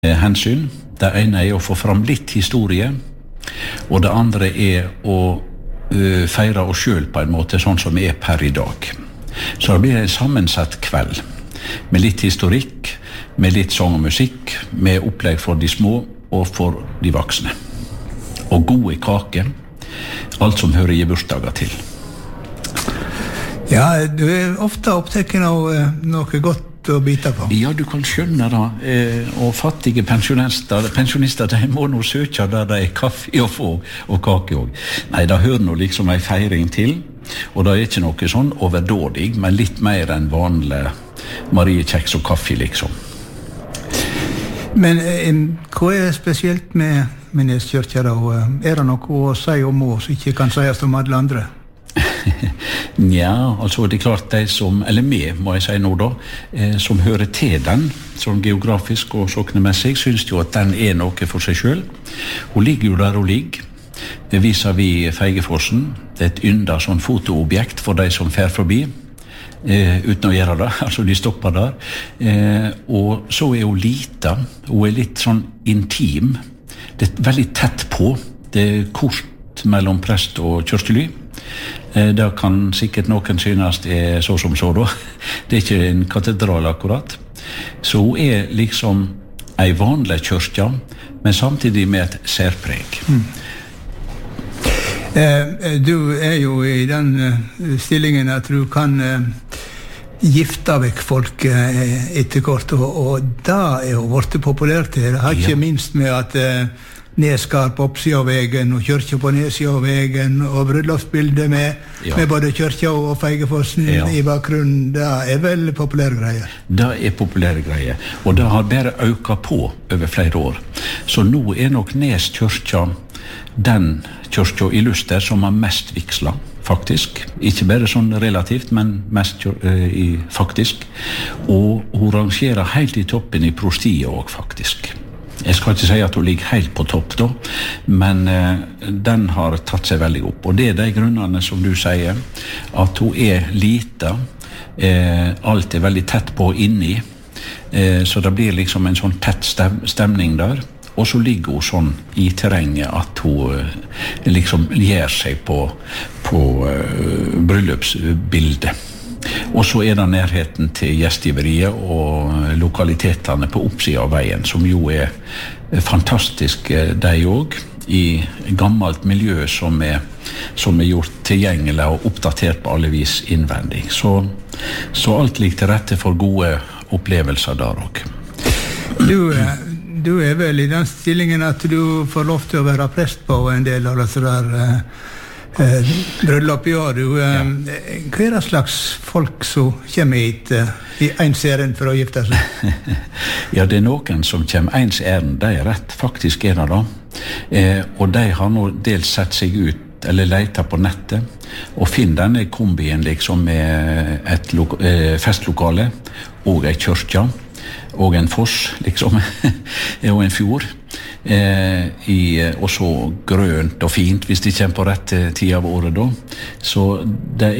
hensyn. Det ene å få fram litt historie, og det andre å feire oss selv på en måte, sånn som vi per i dag. Så det blir en sammensatt kveld, med litt historikk, med litt sang og musikk, med opplegg for de små og for de voksne. Og gode kaker, alt som hører i bursdager til. Ja, du ofte opptatt av noe godt å bite på. Ja, du kan skjønne det. Og fattige pensjonister, de må nå søke der det kaffe å få, og kake også. Nei, det hører nå liksom en feiring til, og det ikke noe sånn overdådig, men litt mer enn vanlig mariekjeks og kaffe, liksom. Men hva spesielt med Neskirka da? Det noe å si om oss som ikke kan sies om alle andre? Ja, altså det klart de som, eller vi må jeg si nå da, som hører til den, sånn geografisk og soknemessig, synes jo at den noe for seg selv. Hun ligger jo der hun ligger. Det viser vi Feigefossen. Det et ynda sånn fotoobjekt for de som fer forbi, uten å gjøre det, altså de stopper der. Og så hun lita, hun litt sånn intim. Det veldig tett på. Det kort mellom prest og kjørstely. Det kan sikkert noen synes så som så da. Det ikke en katedral akkurat. Så hun liksom en vanlig kyrkja, men samtidig med et særpreg. Du jo i den stillingen at du kan gifte vekk folk etter kort, og da jo vært populært. Det har ikke minst med at Neskar på oppsida av vegen og kyrkja på nedsida av vegen og bryllupsbildet med både kyrkja og Feigefossen i bakgrunnen. Det vel populære greier. Det populære greier, og det har bare økt på over flere år. Så nå nok Nes kyrkja den kyrkja i Luster som har mest vigsla, faktisk. Ikke bare sånn relativt, men mest faktisk. Og hun rangerer helt i toppen i prostiet også, faktisk. Jeg skal ikke si at hun ligger helt på topp da, men den har tatt seg veldig opp. Og det de grunnene som du sier, at hun lita, alt veldig tett på inni, så det blir liksom en sånn tett stemning der. Og så ligger hun sånn i terrenget at hun liksom gjør seg på bryllupsbildet. Og så det nærheten til gjestgiveriet og lokalitetene på oppsiden av veien, som jo fantastisk de også, i gammelt miljø som gjort tilgjengelig og oppdatert på alle vis innvendig. Så alt ligger til rette for gode opplevelser der også. Du vel i den stillingen at du får lov til å være prest på en del av disse der bryllup i år. Hva slags folk som kommer hit i ens ærend for å gifte seg? Ja, det noen som kommer ens ærend, det rett, faktisk det da. Og de har nå dels sett seg ut eller leter på nettet og finner denne kombien liksom med et festlokale og en kyrkja og en foss liksom og en fjord og så grønt og fint hvis de kommer på rett tid av året da. Så det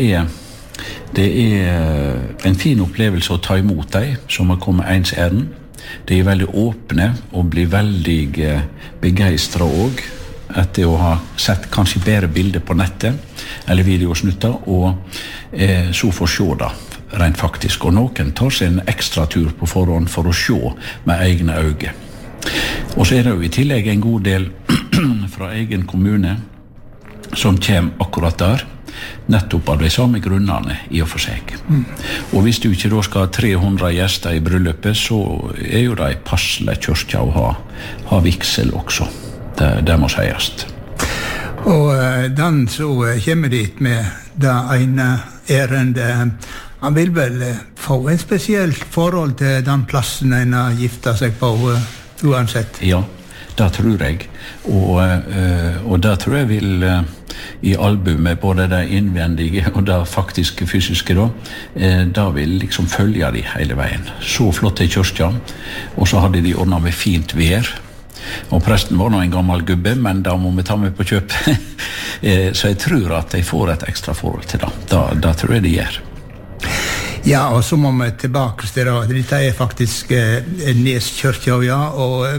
en fin opplevelse å ta imot deg som har kommet ens ærend. De veldig åpne og blir veldig begeistret også etter å ha sett kanskje bedre bilder på nettet eller videosnutter og så får se da rent faktisk, og noen tar seg en ekstra tur på forhånd for å se med egne øyne. Og så det jo i tillegg en god del fra egen kommune som kommer akkurat der, nettopp av de samme grunnene i og for seg. Og hvis du ikke da skal ha 300 gjester i bryllupet, så jo det en passelig kyrkja å ha vigsel også. Det må sies. Og den så kommer dit med det ene ærendet. Han vil vel få en spesielt forhold til den plassen en har giftet seg på, uansett? Ja, det tror jeg. Og det tror jeg vil i albumet, både det innvendige og det faktiske fysiske da vil liksom følge de hele veien. Så flott kyrkja, og så hadde de ordnet med fint vær. Og presten var nå en gammel gubbe, men da må vi ta med på kjøp. Så jeg tror at de får et ekstra forhold til det. Det tror jeg de gjør. Ja, og så må vi tilbake til det. Dette faktisk Neskirka, ja, og